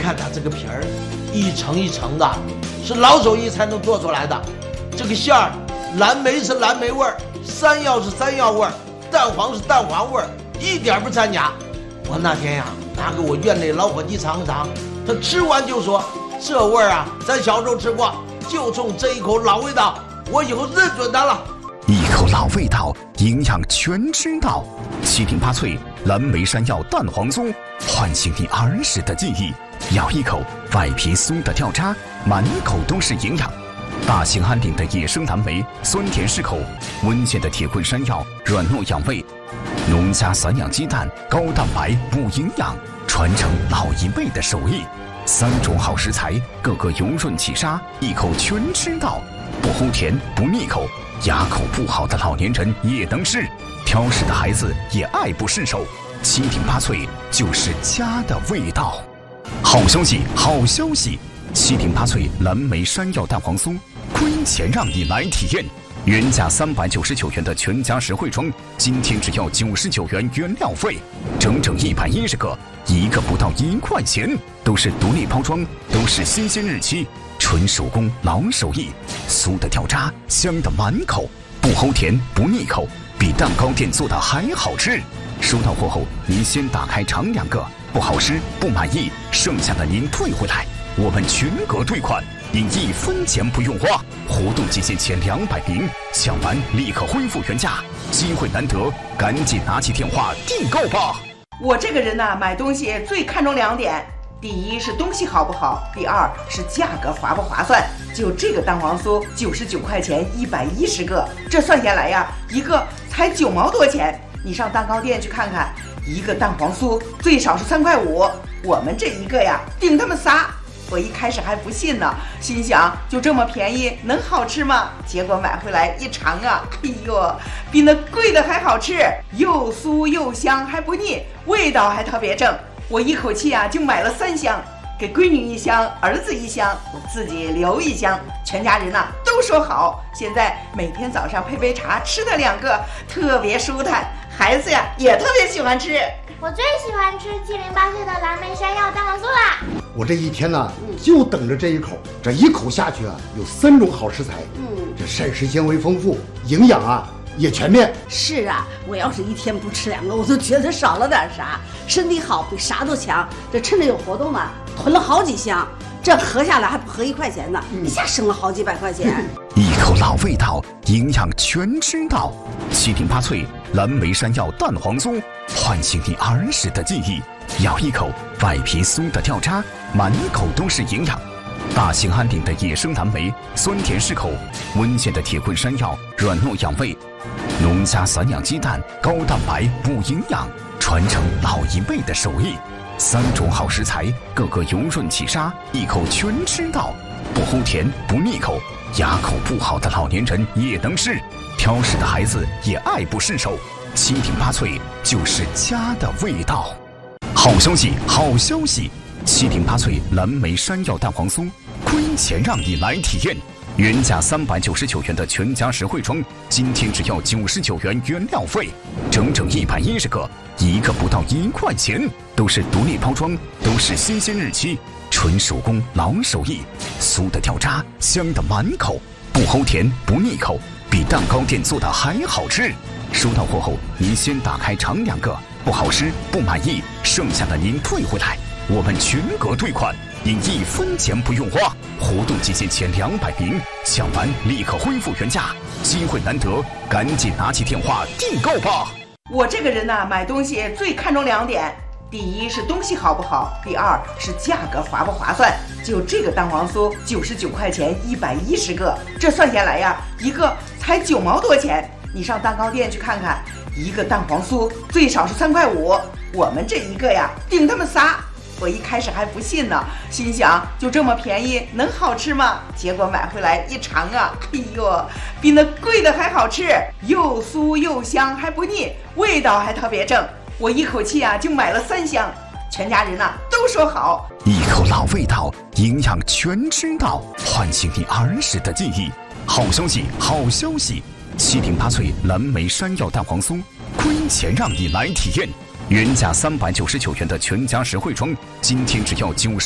看它这个皮儿，一层一层的，是老手艺才能做出来的。这个馅儿，蓝莓是蓝莓味儿，山药是山药味儿，蛋黄是蛋黄味儿，一点不掺假。我那天呀，拿给我院内老伙计尝尝，他吃完就说：“这味儿啊，咱小时候吃过，就冲这一口老味道，我以后认准它了。” 一口老味道，营养全知道。7顶8脆蓝莓山药蛋黄酥，唤醒你儿时的记忆。咬一口，外皮酥的掉渣，满口都是营养。大兴安岭的野生蓝莓，酸甜适口；温县的铁棍山药，软糯养胃；农家散养鸡蛋，高蛋白补营养，传承老一辈的手艺。3种好食材，个个油润起沙，一口全知道。不齁甜，不腻口，牙口不好的老年人也能吃，挑食的孩子也爱不释手。7顶8脆就是家的味道。好消息，好消息！7顶8脆蓝莓山药蛋黄酥，亏钱让你来体验。原价399元的全家实惠装，今天只要99元原料费，整整110个，一个不到1块钱，都是独立包装，都是新鲜日期，纯手工老手艺，酥的掉渣，香的满口，不齁甜，不腻口，比蛋糕店做的还好吃。收到货后，您先打开尝2个，不好吃不满意，剩下的您退回来，我们全额退款，您1分钱不用花。活动期限前200名，抢完立刻恢复原价，机会难得，赶紧拿起电话订购吧。 我这个人呢，买东西最看重2点，第一是东西好不好，第二是价格划不划算。就这个蛋黄酥99块钱110个，这算下来呀，一个才9毛多钱。你上蛋糕店去看看，一个蛋黄酥最少是3块5，我们这一个呀顶他们仨。我一开始还不信呢，心想就这么便宜能好吃吗？结果买回来一尝啊，哎呦，比那贵的还好吃，又酥又香还不腻，味道还特别正。我一口气啊就买了3箱，给闺女1箱，儿子1箱，我自己留1箱，全家人呐都说好。现在每天早上配杯茶，吃的2个特别舒坦，孩子呀也特别喜欢吃。 我最喜欢吃7顶8脆的蓝莓山药蛋黄酥啦！ 我这一天呢，就等着这一口，这一口下去啊，有3种好食材，这膳食纤维丰富，营养啊也全面。 是啊，我要是一天不吃2个，我都觉得少了点啥，身体好比啥都强。这趁着有活动嘛，囤了好几箱，这合下来还不合1块钱呢，一下省了好几百块钱。 一口老味道，营养全知道。7顶8脆蓝莓山药蛋黄酥，唤醒你儿时的记忆。咬一口，外皮酥的掉渣，满口都是营养。大兴安岭的野生蓝莓，酸甜适口；温县的铁棍山药，软糯养胃；农家散养鸡蛋，高蛋白补营养，传承老一辈的手艺。3种好食材，个个油润起沙，一口全知道。不齁甜，不腻口，牙口不好的老年人也能吃，挑食的孩子也爱不释手。7顶8脆就是家的味道。好消息，好消息！7顶8脆蓝莓山药蛋黄酥，亏钱让你来体验。原价399元的全家实惠装，今天只要99元原料费，整整110个，一个不到1块钱，都是独立包装，都是新鲜日期，纯手工老手艺，酥的掉渣，香的满口，不齁甜，不腻口，比蛋糕店做的还好吃。收到货后，您先打开尝2个，不好吃不满意，剩下的您退回来，我们全额退款，您1分钱不用花。活动期限前200名，抢完立刻恢复原价，机会难得，赶紧拿起电话订购吧。 我这个人呢，买东西最看重2点，第一是东西好不好，第二是价格划不划算。就这个蛋黄酥99块钱110个，这算下来呀，一个才9毛多钱。你上蛋糕店去看看，一个蛋黄酥最少是3块5，我们这一个呀顶他们仨。我一开始还不信呢，心想就这么便宜能好吃吗？结果买回来一尝啊，哎呦，比那贵的还好吃，又酥又香还不腻，味道还特别正。我一口气啊就买了3箱，全家人呐都说好。 一口老味道，营养全知道，唤醒你儿时的记忆。好消息，好消息！7顶8脆蓝莓山药蛋黄酥，亏钱让你来体验。原价399元的全家实惠装，今天只要90